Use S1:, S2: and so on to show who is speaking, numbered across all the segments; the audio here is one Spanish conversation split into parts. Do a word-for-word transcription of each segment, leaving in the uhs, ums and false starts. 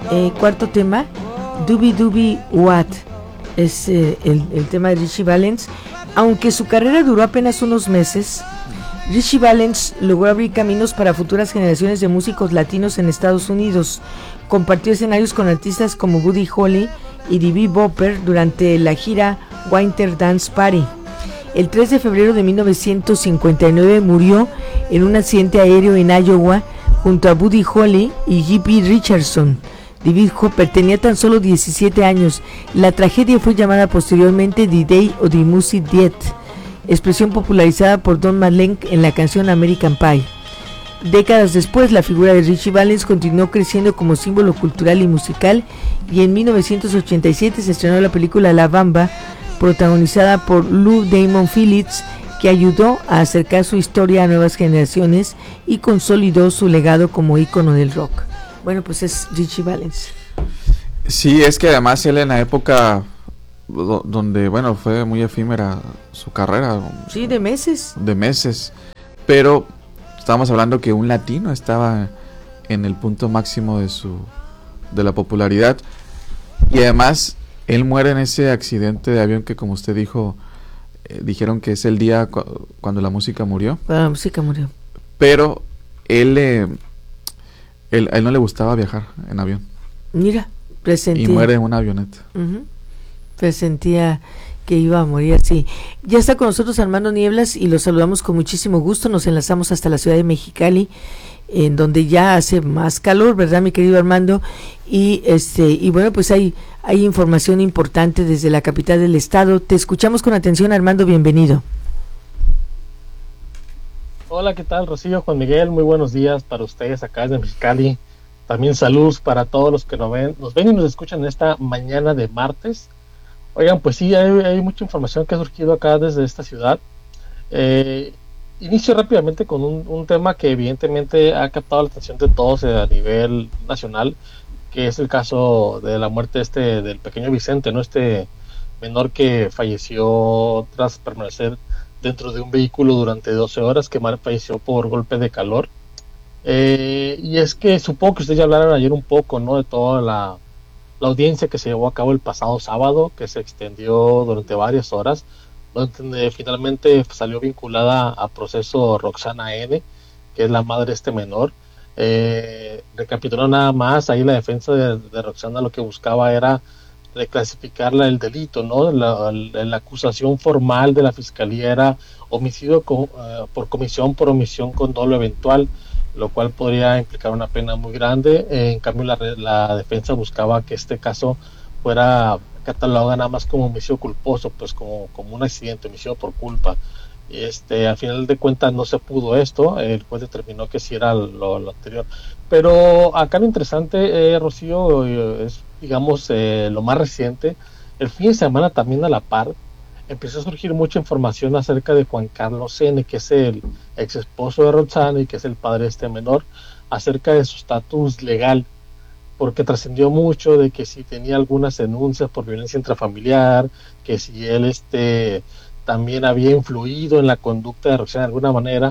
S1: eh, cuarto tema, Doobie Doobie What, es eh, el, el tema de Ritchie Valens. Aunque su carrera duró apenas unos meses, Ritchie Valens logró abrir caminos para futuras generaciones de músicos latinos en Estados Unidos. Compartió escenarios con artistas como Buddy Holly y D B Bopper durante la gira Winter Dance Party. El tres de febrero de mil novecientos cincuenta y nueve murió en un accidente aéreo en Iowa junto a Buddy Holly y J P Richardson. David Hopper tenía tan solo diecisiete años. La tragedia fue llamada posteriormente The Day of the Music Death, expresión popularizada por Don Malenk en la canción American Pie. Décadas después, la figura de Ritchie Valens continuó creciendo como símbolo cultural y musical, y en mil novecientos ochenta y siete se estrenó la película La Bamba, protagonizada por Lou Diamond Phillips, que ayudó a acercar su historia a nuevas generaciones y consolidó su legado como ícono del rock. Bueno, pues es Ritchie Valens.
S2: Sí, es que además él en la época do- donde, bueno, fue muy efímera su carrera.
S1: Sí, de meses.
S2: De meses. Pero estábamos hablando que un latino estaba en el punto máximo de su de la popularidad. Y además, él muere en ese accidente de avión que, como usted dijo, eh, dijeron que es el día cu- cuando la música murió.
S1: Cuando la música murió.
S2: Pero él... Eh, Él, a él no le gustaba viajar en avión.
S1: Mira, presentía.
S2: Y muere en una avioneta.
S1: Uh-huh. Presentía que iba a morir así. Ya está con nosotros Armando Nieblas y lo saludamos con muchísimo gusto. Nos enlazamos hasta la ciudad de Mexicali, en donde ya hace más calor, ¿verdad, mi querido Armando? Y este y bueno, pues hay, hay información importante desde la capital del estado. Te escuchamos con atención, Armando, bienvenido.
S3: Hola, ¿qué tal, Rocío? Juan Miguel, muy buenos días para ustedes acá desde Mexicali. También saludos para todos los que nos ven, nos ven y nos escuchan en esta mañana de martes. Oigan, pues sí, hay, hay mucha información que ha surgido acá desde esta ciudad. Eh, inicio rápidamente con un, un tema que evidentemente ha captado la atención de todos a nivel nacional, que es el caso de la muerte este del pequeño Vicente, ¿no? Este menor que falleció tras permanecer dentro de un vehículo durante doce horas, que falleció por golpe de calor. Eh, y es que supongo que ustedes ya hablaron ayer un poco, ¿no?, de toda la, la audiencia que se llevó a cabo el pasado sábado, que se extendió durante varias horas, donde finalmente salió vinculada a proceso Roxana N., que es la madre de este menor. Eh, recapitulando nada más, ahí la defensa de, de Roxana lo que buscaba era reclasificarla el delito, ¿no? La, la, la acusación formal de la fiscalía era homicidio con, uh, por comisión por omisión con dolo eventual, lo cual podría implicar una pena muy grande. Eh, en cambio, la, la defensa buscaba que este caso fuera catalogado nada más como homicidio culposo, pues como, como un accidente, homicidio por culpa. Este, al final de cuentas no se pudo esto, el juez determinó que sí era lo, lo anterior. Pero acá lo interesante, eh, Rocío, eh, es, digamos, eh, lo más reciente. El fin de semana también a la par empezó a surgir mucha información acerca de Juan Carlos N., que es el ex esposo de Roxana y que es el padre de este menor, acerca de su estatus legal, porque trascendió mucho de que si tenía algunas denuncias por violencia intrafamiliar, que si él este también había influido en la conducta de Roxana de alguna manera,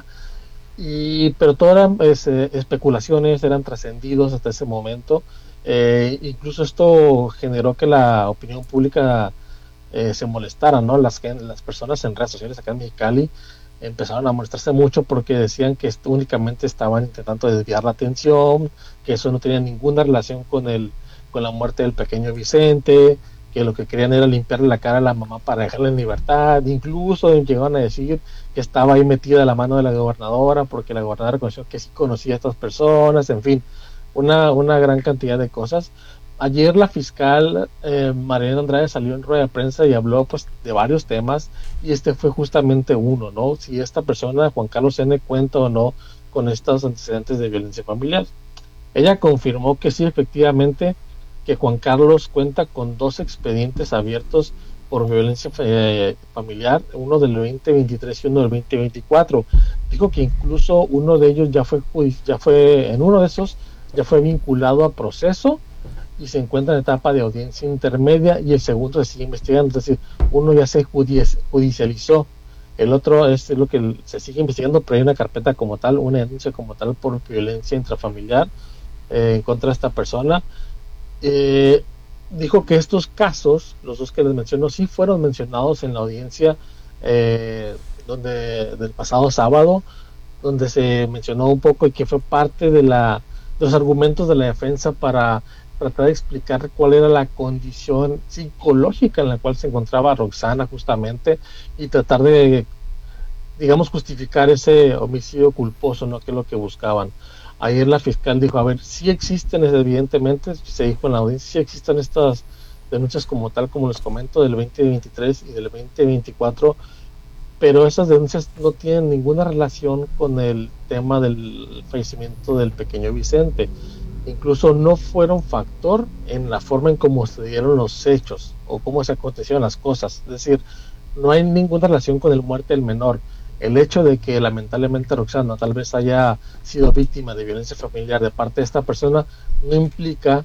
S3: y pero todo eran pues, eh, especulaciones, eran trascendidos hasta ese momento. Eh, incluso esto generó que la opinión pública eh, se molestara, ¿no? Las, las personas en redes sociales acá en Mexicali empezaron a molestarse mucho porque decían que esto únicamente estaban intentando desviar la atención, que eso no tenía ninguna relación con el con la muerte del pequeño Vicente, que lo que querían era limpiarle la cara a la mamá para dejarla en libertad. Incluso llegaron a decir que estaba ahí metida la mano de la gobernadora, porque la gobernadora reconoció que sí conocía a estas personas, en fin, una, una gran cantidad de cosas. Ayer la fiscal eh, Mariana Andrade salió en rueda de prensa y habló pues de varios temas, y este fue justamente uno, ¿no? Si esta persona, Juan Carlos N., cuenta o no con estos antecedentes de violencia familiar. Ella confirmó que sí, efectivamente, que Juan Carlos cuenta con dos expedientes abiertos por violencia eh, familiar, uno del veinte veintitrés y uno del veinte veinticuatro. Dijo que incluso uno de ellos ya fue, ya fue, en uno de esos ya fue vinculado a proceso y se encuentra en etapa de audiencia intermedia, y el segundo se sigue investigando, es decir, uno ya se judicializó, el otro es lo que se sigue investigando, pero hay una carpeta como tal, una denuncia como tal por violencia intrafamiliar eh, en contra de esta persona. eh, dijo que estos casos, los dos que les menciono, sí fueron mencionados en la audiencia eh, donde del pasado sábado, donde se mencionó un poco y que fue parte de, la, de los argumentos de la defensa para tratar de explicar cuál era la condición psicológica en la cual se encontraba Roxana justamente y tratar de, digamos, justificar ese homicidio culposo, ¿no? Que es lo que buscaban. Ayer la fiscal dijo, a ver, sí existen, evidentemente, se dijo en la audiencia, sí existen estas denuncias como tal, como les comento, del veinte veintitrés y del veinte veinticuatro, pero esas denuncias no tienen ninguna relación con el tema del fallecimiento del pequeño Vicente. Incluso no fueron factor en la forma en cómo se dieron los hechos o cómo se acontecieron las cosas. Es decir, no hay ninguna relación con el muerte del menor. El hecho de que lamentablemente Roxana tal vez haya sido víctima de violencia familiar de parte de esta persona no implica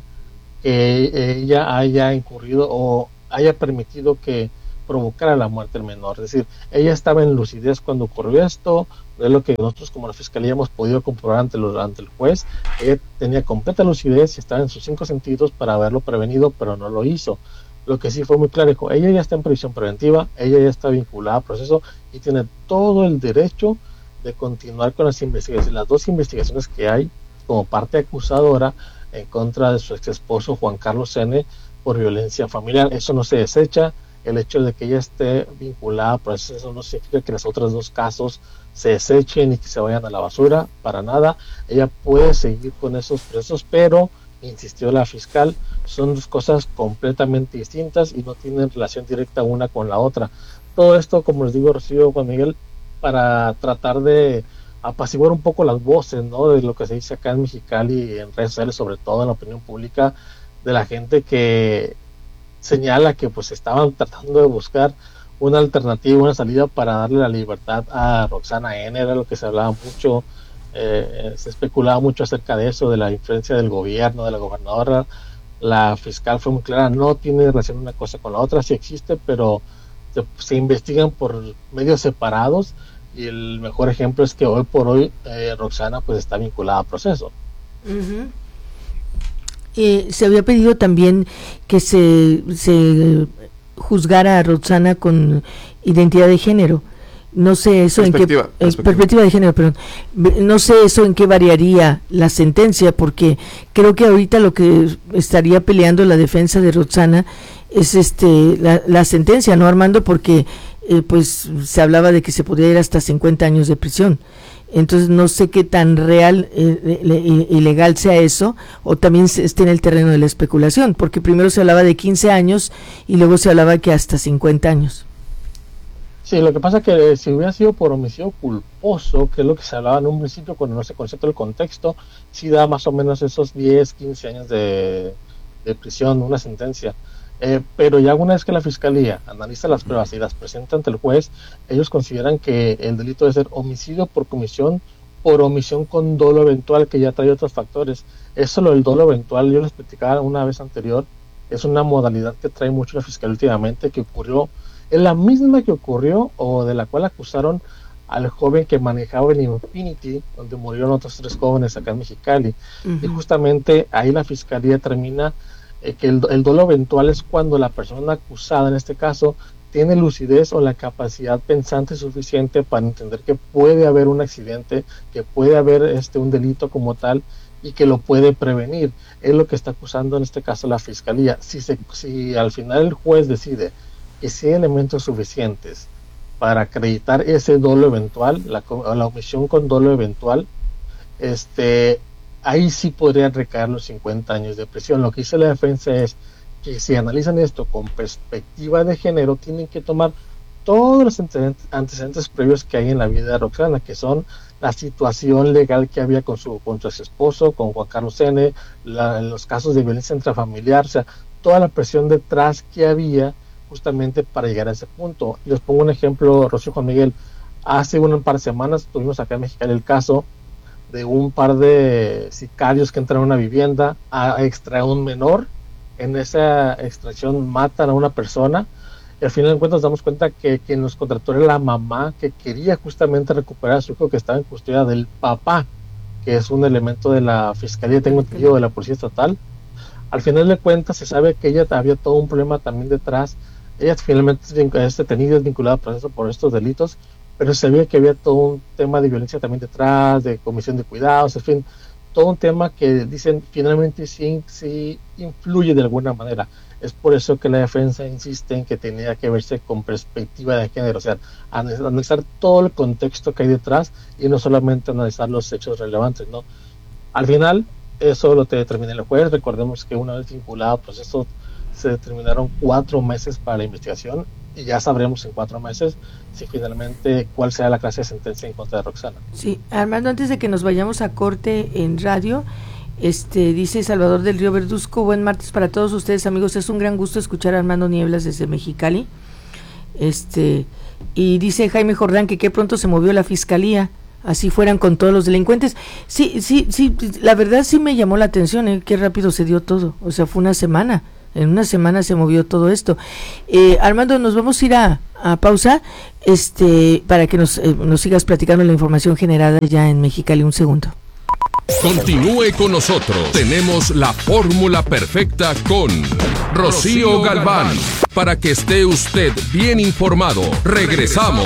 S3: que ella haya incurrido o haya permitido que provocara la muerte del menor. Es decir, ella estaba en lucidez cuando ocurrió esto, es lo que nosotros como la fiscalía hemos podido comprobar ante, los, ante el juez. Ella tenía completa lucidez y estaba en sus cinco sentidos para haberlo prevenido, pero no lo hizo. Lo que sí fue muy claro, dijo, ella ya está en prisión preventiva, ella ya está vinculada al proceso y tiene todo el derecho de continuar con las investigaciones, las dos investigaciones que hay como parte acusadora en contra de su ex esposo Juan Carlos N. por violencia familiar. Eso no se desecha. El hecho de que ella esté vinculada al proceso no significa que los otros dos casos se desechen y que se vayan a la basura, para nada. Ella puede seguir con esos procesos, pero, insistió la fiscal, son dos cosas completamente distintas y no tienen relación directa una con la otra. Todo esto, como les digo, Rocío, Juan Miguel, para tratar de apaciguar un poco las voces, ¿no?, de lo que se dice acá en Mexicali y en redes sociales, sobre todo en la opinión pública, de la gente que señala que pues estaban tratando de buscar una alternativa, una salida para darle la libertad a Roxana N. Era lo que se hablaba mucho, eh, se especulaba mucho acerca de eso, de la influencia del gobierno, de la gobernadora. La fiscal fue muy clara, no tiene relación una cosa con la otra, sí existe, pero se, se investigan por medios separados y el mejor ejemplo es que hoy por hoy eh, Roxana pues está vinculada al proceso.
S1: Uh-huh. Eh, se había pedido también que se, se juzgara a Roxana con identidad de género. No sé eso en qué perspectiva. Eh, perspectiva de género, perdón. No sé eso en qué variaría la sentencia, porque creo que ahorita lo que estaría peleando la defensa de Roxana es este la, la sentencia, ¿no, Armando? Porque eh, pues se hablaba de que se podía ir hasta cincuenta años de prisión. Entonces no sé qué tan real eh, y legal sea eso, o también esté en el terreno de la especulación, porque primero se hablaba de quince años y luego se hablaba que hasta cincuenta años.
S3: Sí, lo que pasa es que si hubiera sido por homicidio culposo, que es lo que se hablaba en un principio cuando no se conoce todo el contexto, sí da más o menos esos diez, quince años de, de prisión, una sentencia. Eh, pero ya una vez que la fiscalía analiza las pruebas y las presenta ante el juez, ellos consideran que el delito debe ser homicidio por comisión, por omisión con dolo eventual, que ya trae otros factores. Eso, lo del dolo eventual, yo les platicaba una vez anterior, es una modalidad que trae mucho la fiscalía últimamente, que ocurrió, es la misma que ocurrió o de la cual acusaron al joven que manejaba el Infinity, donde murieron otros tres jóvenes acá en Mexicali. Uh-huh. Y justamente ahí la fiscalía termina Eh, que el, el dolo eventual es cuando la persona acusada, en este caso, tiene lucidez o la capacidad pensante suficiente para entender que puede haber un accidente, que puede haber este un delito como tal y que lo puede prevenir. Es lo que está acusando en este caso la fiscalía. Si, se, si al final el juez decide que si hay elementos suficientes para acreditar ese dolo eventual, la, la omisión con dolo eventual, este ahí sí podrían recaer los cincuenta años de prisión. Lo que dice la defensa es que si analizan esto con perspectiva de género, tienen que tomar todos los antecedentes, antecedentes previos que hay en la vida de Roxana, que son la situación legal que había con su, con su ex esposo, con Juan Carlos N., la, los casos de violencia intrafamiliar, o sea, toda la presión detrás que había justamente para llegar a ese punto. Les pongo un ejemplo, Rocío, Juan Miguel. Hace un par de semanas tuvimos acá en Mexicali el caso de un par de sicarios que entraron a una vivienda a extraer a un menor. En esa extracción matan a una persona y al final de cuentas nos damos cuenta que quien nos contrató era la mamá, que quería justamente recuperar a su hijo que estaba en custodia del papá, que es un elemento de la fiscalía, tengo entendido, de la policía estatal. Al final de cuentas se sabe que ella había todo un problema también detrás. Ella finalmente es detenida, es vinculada a proceso por estos delitos, pero se sabía que había todo un tema de violencia también detrás, de comisión de cuidados, en fin, todo un tema que dicen finalmente sí, sí influye de alguna manera. Es por eso que la defensa insiste en que tenía que verse con perspectiva de género, o sea, analizar todo el contexto que hay detrás y no solamente analizar los hechos relevantes, ¿no? Al final, eso lo determina el juez. Recordemos que una vez vinculado al proceso se determinaron cuatro meses para la investigación y ya sabremos en cuatro meses si finalmente cuál será la clase de sentencia en contra de Roxana.
S1: Sí, Armando, antes de que nos vayamos a corte en radio, este dice Salvador del Río Verduzco, buen martes para todos ustedes, amigos, es un gran gusto escuchar a Armando Nieblas desde Mexicali. Este, y dice Jaime Jordán que qué pronto se movió la fiscalía, así fueran con todos los delincuentes. Sí, sí, sí, la verdad sí me llamó la atención, ¿eh? Qué rápido se dio todo, o sea, fue una semana. En una semana se movió todo esto. Eh, Armando, nos vamos a ir a, a pausa, este, para que nos, eh, nos sigas platicando la información generada ya en Mexicali. Un segundo.
S4: Continúe con nosotros. Tenemos la fórmula perfecta con Rocío Galván, para que esté usted bien informado. Regresamos.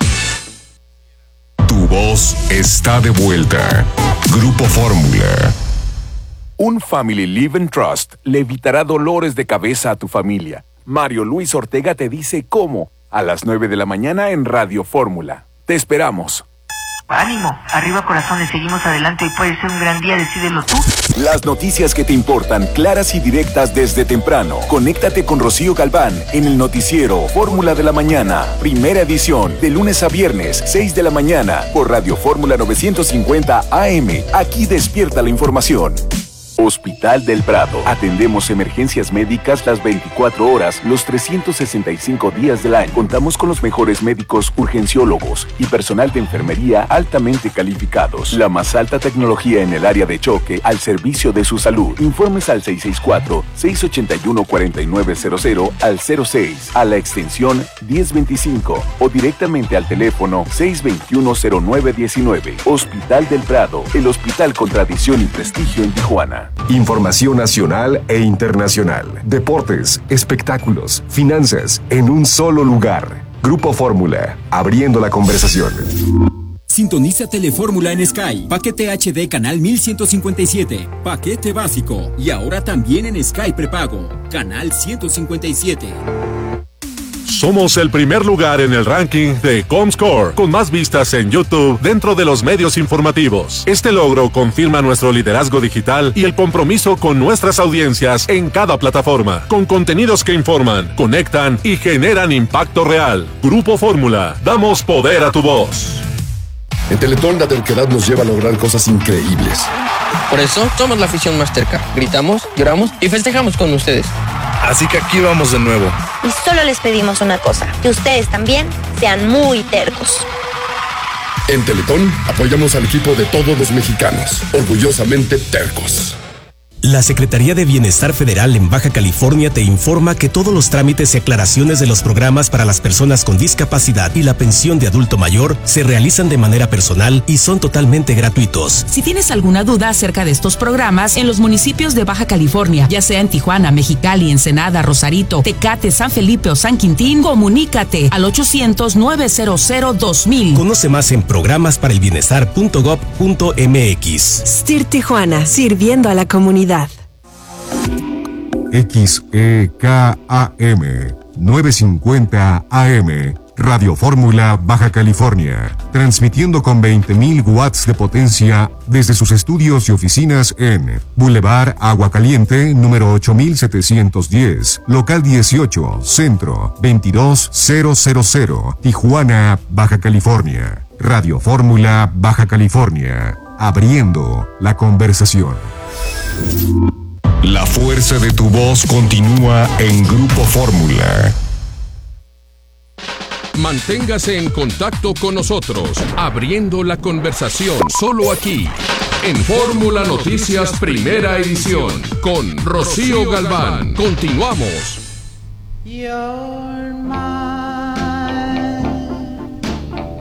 S5: Tu voz está de vuelta. Grupo Fórmula. Un Family Live and Trust le evitará dolores de cabeza a tu familia. Mario Luis Ortega te dice cómo, a las nueve de la mañana en Radio Fórmula. Te esperamos.
S6: Ánimo, arriba corazones, seguimos adelante, hoy puede ser un gran día, decídelo tú.
S5: Las noticias que te importan, claras y directas desde temprano. Conéctate con Rocío Galván en el noticiero Fórmula de la Mañana, primera edición, de lunes a viernes, seis de la mañana, por Radio Fórmula novecientos cincuenta A M. Aquí despierta la información. Hospital del Prado. Atendemos emergencias médicas las veinticuatro horas, los trescientos sesenta y cinco días del año. Contamos con los mejores médicos urgenciólogos y personal de enfermería altamente calificados. La más alta tecnología en el área de choque al servicio de su salud. Informes al seis seis cuatro, seis ocho uno, cuatro nueve cero cero al cero seis, a la extensión diez veinticinco o directamente al teléfono seis dos uno, cero nueve uno nueve. Hospital del Prado, el hospital con tradición y prestigio en Tijuana.
S7: Información nacional e internacional, deportes, espectáculos, finanzas, en un solo lugar. Grupo Fórmula, abriendo la conversación.
S8: Sintoniza Telefórmula en Sky, paquete H D canal mil ciento cincuenta y siete, paquete básico y ahora también en Sky prepago, canal ciento cincuenta y siete.
S9: Somos el primer lugar en el ranking de Comscore, con más vistas en YouTube dentro de los medios informativos. Este logro confirma nuestro liderazgo digital y el compromiso con nuestras audiencias en cada plataforma, con contenidos que informan, conectan y generan impacto real. Grupo Fórmula, damos poder a tu voz.
S10: En Teletón la terquedad nos lleva a lograr cosas increíbles.
S11: Por eso somos la afición más terca. Gritamos, lloramos y festejamos con ustedes.
S12: Así que aquí vamos de nuevo.
S13: Y solo les pedimos una cosa, que ustedes también sean muy tercos.
S10: En Teletón apoyamos al equipo de todos los mexicanos, orgullosamente tercos.
S14: La Secretaría de Bienestar Federal en Baja California te informa que todos los trámites y aclaraciones de los programas para las personas con discapacidad y la pensión de adulto mayor se realizan de manera personal y son totalmente gratuitos.
S15: Si tienes alguna duda acerca de estos programas en los municipios de Baja California, ya sea en Tijuana, Mexicali, Ensenada, Rosarito, Tecate, San Felipe o San Quintín, comunícate al ochocientos, nueve cero cero, dos mil.
S14: Conoce más en programas para el bienestar punto gov punto mx.
S16: S T I R Tijuana, sirviendo a la comunidad.
S7: X E K A M novecientos cincuenta A M, Radio Fórmula Baja California, transmitiendo con veinte mil watts de potencia desde sus estudios y oficinas en Boulevard Agua Caliente, número ocho mil setecientos diez, local dieciocho, Centro, veintidós mil, Tijuana, Baja California. Radio Fórmula Baja California, abriendo la conversación.
S5: La fuerza de tu voz continúa en Grupo Fórmula.
S4: Manténgase en contacto con nosotros, abriendo la conversación solo aquí, en Fórmula Noticias Primera Edición, con Rocío Galván. Continuamos.
S17: You're mine,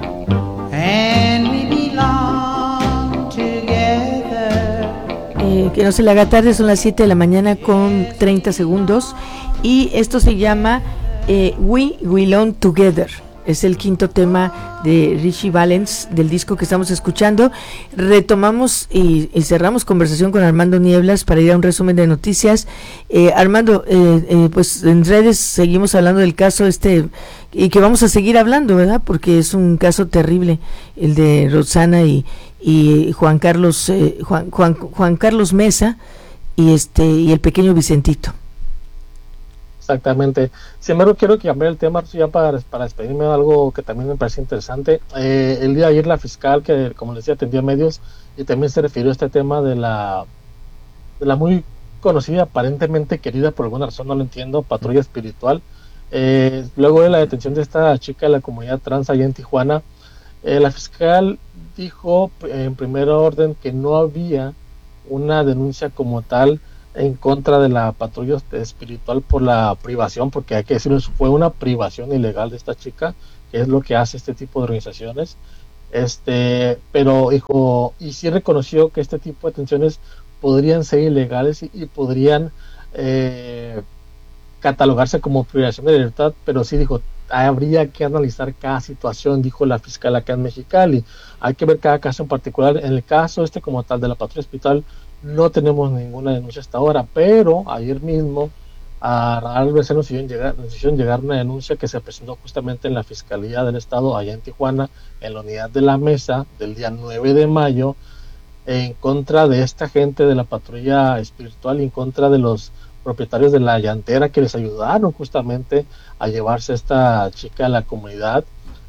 S17: and we belong together.
S1: Eh, Que no se le haga tarde, son las siete de la mañana con treinta segundos. Y esto se llama eh, We Belong Together. Es el quinto tema de Richie Valens del disco que estamos escuchando. Retomamos y, y cerramos conversación con Armando Nieblas para ir a un resumen de noticias. Eh, Armando, eh, eh, pues en redes seguimos hablando del caso este y que vamos a seguir hablando, ¿verdad? Porque es un caso terrible, el de Roxana y, y Juan Carlos eh, Juan, Juan, Juan Carlos Mesa y este y el pequeño Vicentito.
S3: Exactamente. Sin embargo, quiero cambiar el tema ya para, para despedirme de algo que también me parece interesante. Eh, el día de ayer la fiscal, que como les decía, atendió a medios y también se refirió a este tema de la, de la muy conocida, aparentemente querida, por alguna razón no lo entiendo, patrulla espiritual. Eh, luego de la detención de esta chica de la comunidad trans allá en Tijuana, eh, la fiscal dijo en primer orden que no había una denuncia como tal en contra de la patrulla espiritual por la privación, porque hay que decirlo, fue una privación ilegal de esta chica, que es lo que hace este tipo de organizaciones. Este, pero dijo, y sí reconoció que este tipo de detenciones podrían ser ilegales y, y podrían eh, catalogarse como privación de libertad, pero sí dijo, habría que analizar cada situación, dijo la fiscal acá en Mexicali, hay que ver cada caso en particular. En el caso este como tal de la patrulla espiritual no tenemos ninguna denuncia hasta ahora, pero ayer mismo a Radar R B C nos hicieron llegar, nos hicieron llegar una denuncia que se presentó justamente en la Fiscalía del Estado allá en Tijuana, en la unidad de la Mesa, del día nueve de mayo, en contra de esta gente de la patrulla espiritual y en contra de los propietarios de la llantera que les ayudaron justamente a llevarse a esta chica a la comunidad,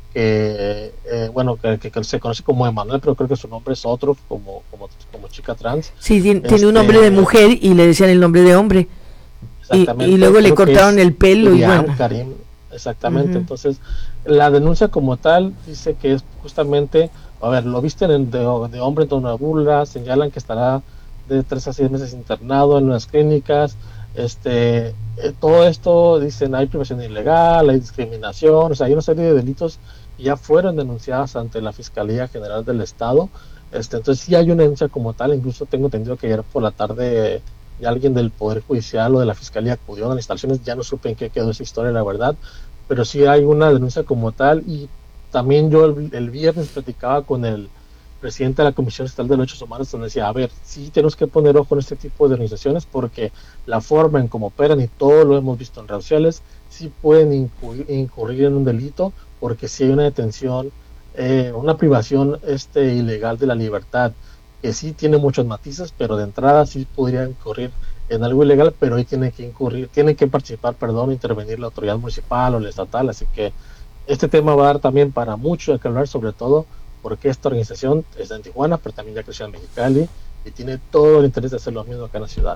S3: que eh, bueno que, que, que se conoce como Emanuel, pero creo que su nombre es otro, como como, como chica trans.
S1: Sí, tiene,
S3: este,
S1: tiene un nombre de mujer y le decían el nombre de hombre.
S3: Exactamente.
S1: Y, y luego le cortaron el pelo
S3: Uriam,
S1: y bueno.
S3: Karim, exactamente. Uh-huh. Entonces, la denuncia como tal dice que es justamente, a ver, lo visten en, de, de hombre en una burla, señalan que estará de tres a seis meses internado en unas clínicas. Este, eh, todo esto dicen hay privación ilegal, hay discriminación, o sea, hay una serie de delitos que ya fueron denunciadas ante la Fiscalía General del Estado. Este, entonces sí hay una denuncia como tal. Incluso tengo entendido que ayer por la tarde ya alguien del Poder Judicial o de la Fiscalía acudió a las instalaciones, ya no supe en qué quedó esa historia, la verdad, pero sí hay una denuncia como tal. Y también yo el, el viernes platicaba con el presidente de la Comisión Estatal de Derechos Humanos, donde decía, a ver, sí tenemos que poner ojo en este tipo de organizaciones, porque la forma en cómo operan, y todo lo hemos visto en redes sociales, sí pueden incurrir, incurrir en un delito, porque sí hay una detención, eh, una privación este ilegal de la libertad, que sí tiene muchos matices, pero de entrada sí podría incurrir en algo ilegal, pero ahí tiene que incurrir, tiene que participar, perdón, intervenir la autoridad municipal o la estatal. Así que este tema va a dar también para mucho de que hablar, sobre todo porque esta organización es en Tijuana, pero también ya creció en Mexicali y tiene todo el interés de hacer lo mismo acá en la ciudad.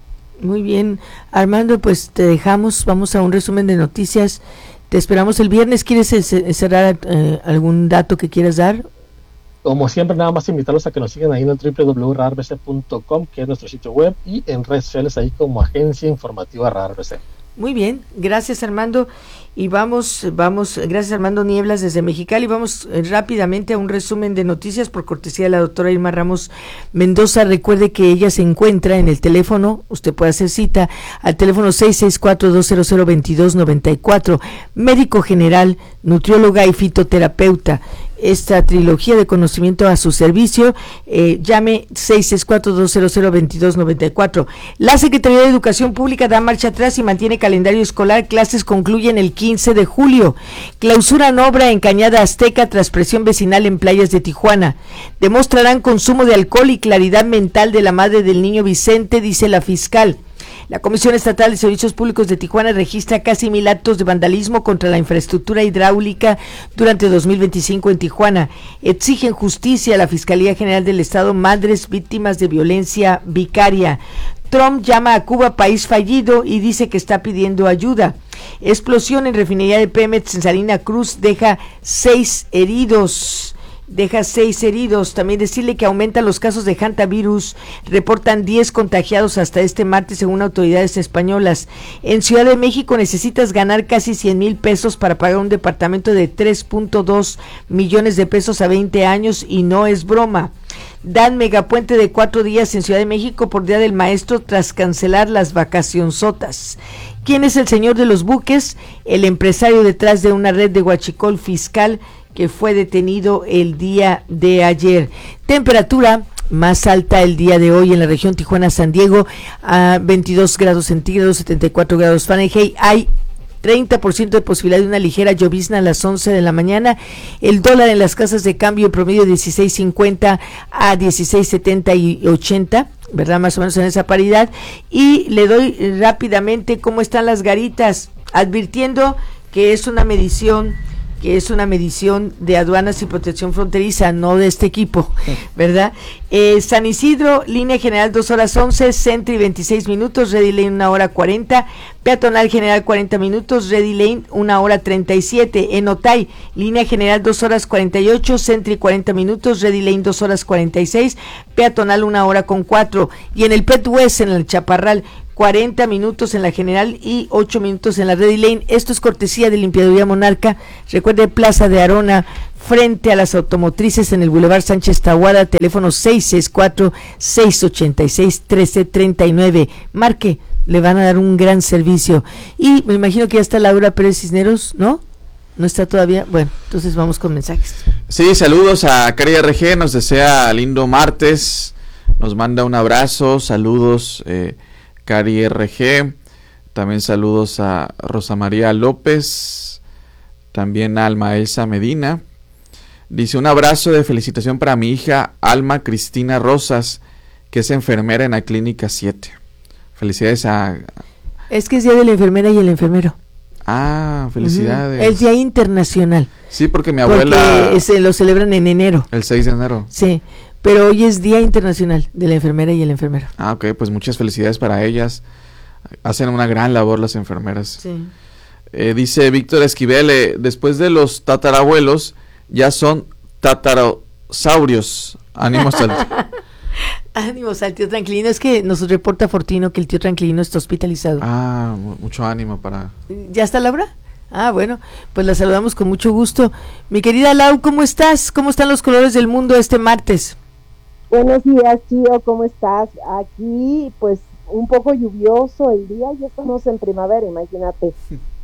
S1: Muy bien, Armando, pues te dejamos, vamos a un resumen de noticias. Te esperamos el viernes. ¿Quieres cerrar eh, algún dato que quieras dar?
S3: Como siempre, nada más invitarlos a que nos sigan ahí en el doble u doble u doble u punto radar b c punto com, que es nuestro sitio web, y en redes sociales ahí como Agencia Informativa Radar B C.
S1: Muy bien, gracias Armando. Y vamos, vamos, gracias Armando Nieblas desde Mexicali. Vamos eh, rápidamente a un resumen de noticias por cortesía de la doctora Irma Ramos Mendoza. Recuerde que ella se encuentra en el teléfono, usted puede hacer cita al teléfono seis seis cuatro, dos cero cero, dos dos nueve cuatro, médico general, nutrióloga y fitoterapeuta. Esta trilogía de conocimiento a su servicio, eh, llame seis seis cuatro, dos cero cero, dos dos nueve cuatro. La Secretaría de Educación Pública da marcha atrás y mantiene calendario escolar. Clases concluyen el quince de julio. Clausuran obra en Cañada Azteca tras presión vecinal en playas de Tijuana. Demostrarán consumo de alcohol y claridad mental de la madre del niño Vicente, dice la fiscal. La Comisión Estatal de Servicios Públicos de Tijuana registra casi mil actos de vandalismo contra la infraestructura hidráulica durante dos mil veinticinco en Tijuana. Exigen justicia a la Fiscalía General del Estado, madres víctimas de violencia vicaria. Trump llama a Cuba país fallido y dice que está pidiendo ayuda. Explosión en refinería de Pemex en Salina Cruz deja seis heridos. Deja seis heridos. También decirle que aumentan los casos de hantavirus. Reportan diez contagiados hasta este martes según autoridades españolas. En Ciudad de México necesitas ganar casi cien mil pesos para pagar un departamento de tres punto dos millones de pesos a veinte años y no es broma. Dan megapuente de cuatro días en Ciudad de México por Día del Maestro tras cancelar las vacacionzotas. ¿Quién es el señor de los buques? El empresario detrás de una red de huachicol fiscal que fue detenido el día de ayer. Temperatura más alta el día de hoy en la región Tijuana-San Diego, a veintidós grados centígrados, setenta y cuatro grados Fahrenheit. Hay treinta por ciento de posibilidad de una ligera llovizna a las once de la mañana. El dólar en las casas de cambio en promedio dieciséis cincuenta a dieciséis setenta y ochenta, ¿verdad? Más o menos en esa paridad. Y le doy rápidamente cómo están las garitas, advirtiendo que es una medición que es una medición de aduanas y protección fronteriza, no de este equipo, ¿verdad? Eh, San Isidro, línea general dos horas once, Sentry veintiséis minutos, Ready Lane una hora cuarenta, peatonal general cuarenta minutos, Ready Lane una hora treinta y siete, en Otay, línea general dos horas cuarenta y ocho, Sentry cuarenta minutos, Ready Lane dos horas cuarenta y seis, peatonal una hora con cuatro, y en el Pet West, en el Chaparral, cuarenta minutos en la general y ocho minutos en la Ready Lane. Esto es cortesía de Limpiaduría Monarca. Recuerde, Plaza de Arona, frente a las automotrices en el Boulevard Sánchez Tahuada, teléfono seis seis cuatro, seis ocho seis, uno tres tres nueve. Marque, le van a dar un gran servicio. Y me imagino que ya está Laura Pérez Cisneros, ¿no? ¿No está todavía? Bueno, entonces vamos con mensajes.
S2: Sí, saludos a Cari R G, nos desea lindo martes, nos manda un abrazo, saludos eh, Cari R G, también saludos a Rosa María López, también a Alma Elsa Medina. Dice, un abrazo de felicitación para mi hija Alma Cristina Rosas, que es enfermera en la Clínica siete. Felicidades a...
S1: Es que es día de la enfermera y el enfermero.
S2: Ah, felicidades.
S1: Uh-huh. El día internacional.
S2: Sí, porque mi abuela...
S1: Porque se lo celebran en enero.
S2: El seis de enero.
S1: Sí, pero hoy es Día Internacional de la Enfermera y el Enfermero.
S2: Ah, ok, pues muchas felicidades para ellas. Hacen una gran labor las enfermeras.
S1: Sí.
S2: Eh, dice Víctor Esquivel, eh, después de los tatarabuelos, ya son tatarasaurios. Ánimos al...
S1: Ánimos al tío Tranquilino. Es que nos reporta Fortino que el tío Tranquilino está hospitalizado.
S2: Ah, mucho ánimo para...
S1: ¿Ya está Laura? Ah, bueno, pues la saludamos con mucho gusto. Mi querida Lau, ¿cómo estás? ¿Cómo están los colores del mundo este martes?
S18: Buenos días, Chío, ¿cómo estás? Aquí, pues, un poco lluvioso el día, ya estamos en primavera, imagínate.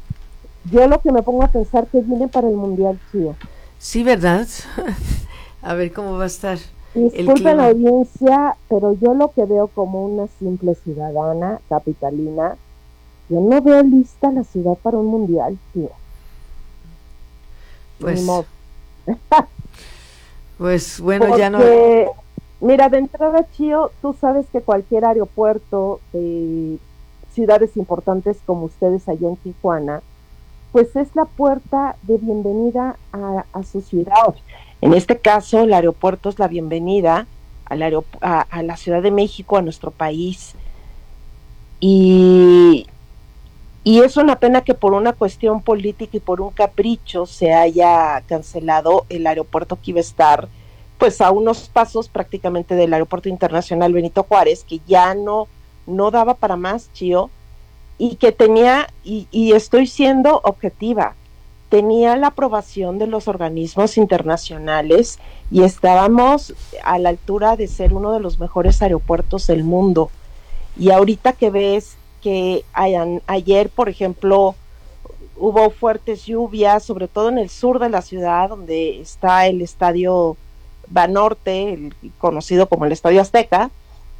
S18: Yo lo que me pongo a pensar que viene para el Mundial, Chío.
S1: Sí, ¿verdad? A ver cómo va a estar.
S18: Disculpen la audiencia, pero yo lo que veo como una simple ciudadana capitalina, yo no veo lista la ciudad para un Mundial, Chío.
S1: Pues, pues bueno,
S18: Porque,
S1: ya no...
S18: Mira, de entrada, Chío, tú sabes que cualquier aeropuerto de ciudades importantes como ustedes allá en Tijuana, pues es la puerta de bienvenida a, a su ciudad. En este caso, el aeropuerto es la bienvenida al aerop- a, a la Ciudad de México, a nuestro país. Y, y es una pena que por una cuestión política y por un capricho se haya cancelado el aeropuerto que iba a estar pues a unos pasos prácticamente del Aeropuerto Internacional Benito Juárez, que ya no, no daba para más, Chío, y que tenía, y, y estoy siendo objetiva, tenía la aprobación de los organismos internacionales y estábamos a la altura de ser uno de los mejores aeropuertos del mundo. Y ahorita que ves que hayan, ayer, por ejemplo, hubo fuertes lluvias, sobre todo en el sur de la ciudad, donde está el estadio Banorte, el conocido como el Estadio Azteca,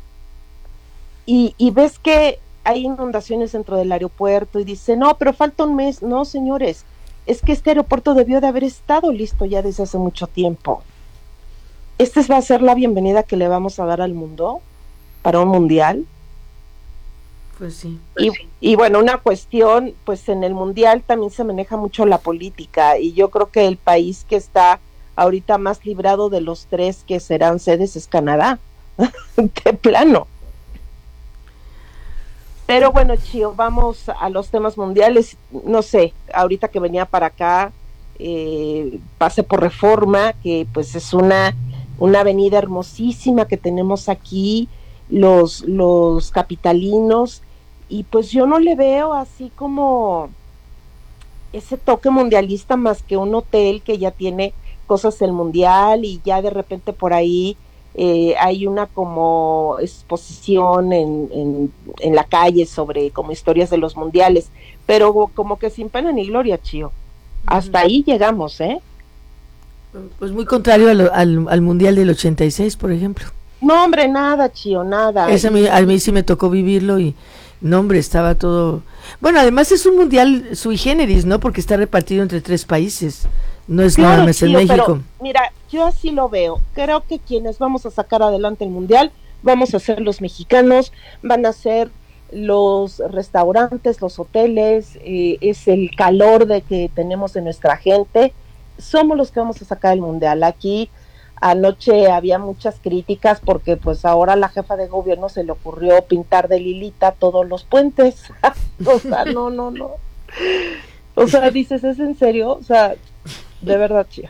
S18: y, y ves que hay inundaciones dentro del aeropuerto y dice, no, pero falta un mes. No, señores, es que este aeropuerto debió de haber estado listo ya desde hace mucho tiempo. ¿Esta va a ser la bienvenida que le vamos a dar al mundo para un mundial?
S1: Pues sí.
S18: Y, y bueno, una cuestión, pues en el mundial también se maneja mucho la política, y yo creo que el país que está ahorita más librado de los tres que serán sedes es Canadá, de plano. Pero bueno, Chío, vamos a los temas mundiales. No sé, ahorita que venía para acá, eh, pasé por Reforma, que pues es una, una avenida hermosísima que tenemos aquí, los, los capitalinos, y pues yo no le veo así como ese toque mundialista más que un hotel que ya tiene cosas del mundial, y ya de repente por ahí eh, hay una como exposición en, en, en la calle sobre como historias de los mundiales, pero como que sin pena ni gloria, Chío. Hasta ahí llegamos, ¿eh?
S1: Pues muy contrario al, al, al Mundial del ochenta y seis, por ejemplo.
S18: No, hombre, nada, Chío, nada.
S1: Eso a mí, a mí sí me tocó vivirlo y, no, hombre, estaba todo... Bueno, además es un mundial sui generis, ¿no? Porque está repartido entre tres países. No es
S18: claro,
S1: nada más en México.
S18: Pero, mira, yo así lo veo. Creo que quienes vamos a sacar adelante el mundial vamos a ser los mexicanos, van a ser los restaurantes, los hoteles, eh, es el calor de que tenemos en nuestra gente. Somos los que vamos a sacar el mundial. Aquí anoche había muchas críticas porque pues ahora la jefa de gobierno se le ocurrió pintar de lilita todos los puentes. O sea, no, no, no. O sea, dices, ¿es en serio? O sea, de verdad, Chío.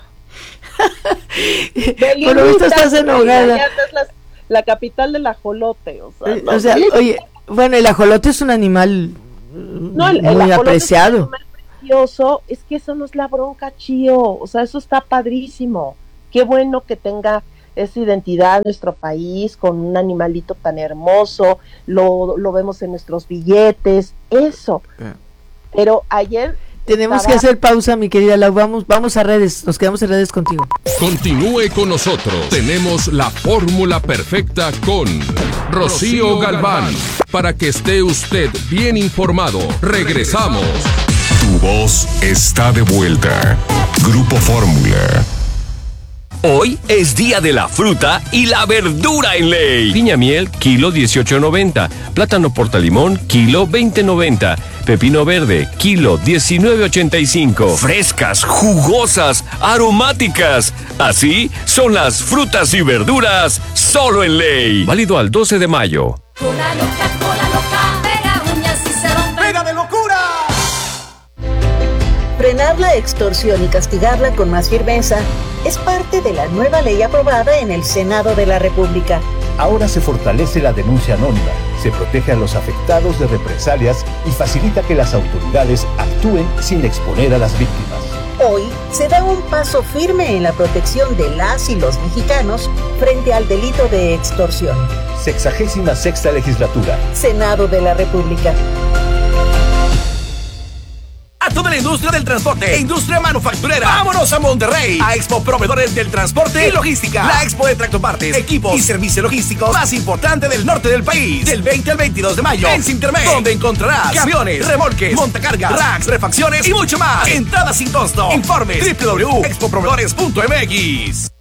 S1: Bueno, esto estás enojada.
S18: Es la, la capital del ajolote. O sea, no,
S1: o sea oye, bueno, el ajolote es un animal
S18: no, el,
S1: muy
S18: el
S1: apreciado.
S18: Es un animal precioso. Es que eso no es la bronca, Chío. O sea, eso está padrísimo. Qué bueno que tenga esa identidad nuestro país con un animalito tan hermoso. Lo, lo vemos en nuestros billetes. Eso. Yeah. Pero ayer...
S1: Tenemos que hacer pausa, mi querida Lau. Vamos, vamos a redes, nos quedamos en redes contigo.
S4: Continúe con nosotros. Tenemos la fórmula perfecta con Rocío Galván. Para que esté usted bien informado. Regresamos.
S7: Tu voz está de vuelta. Grupo Fórmula.
S19: Hoy es día de la fruta y la verdura en Ley. Piña miel, kilo dieciocho noventa. Plátano portalimón, kilo veinte noventa. Pepino verde, kilo diecinueve ochenta y cinco. Frescas, jugosas, aromáticas. Así son las frutas y verduras solo en Ley. Válido al doce de mayo.
S20: Cola loca, cola loca, pega uñas y se rompe. ¡Pega de locura!
S21: Frenar la extorsión y castigarla con más firmeza es parte de la nueva ley aprobada en el Senado de la República.
S22: Ahora se fortalece la denuncia anónima, se protege a los afectados de represalias y facilita que las autoridades actúen sin exponer a las víctimas.
S21: Hoy se da un paso firme en la protección de las y los mexicanos frente al delito de extorsión.
S22: Sexagésima sexta legislatura.
S21: Senado de la República.
S23: A toda la industria del transporte e industria manufacturera. ¡Vámonos a Monterrey! A Expo Proveedores del Transporte y Logística. La expo de tractopartes, equipos y servicios logísticos más importante del norte del país. Del veinte al veintidós de mayo. En Sintermex, donde encontrarás camiones, remolques, montacargas, racks, refacciones y mucho más. Entrada sin costo. Informes doble u doble u doble u punto expo proveedores punto m x.